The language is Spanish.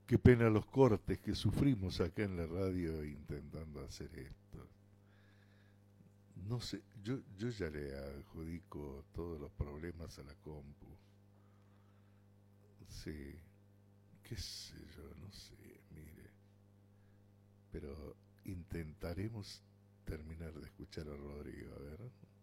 Qué pena los cortes que sufrimos acá en la radio intentando hacer esto. No sé, yo ya le adjudico todos los problemas a la compu. Sí, qué sé yo, no sé, mire. Pero intentaremos terminar de escuchar a Rodrigo, a ver.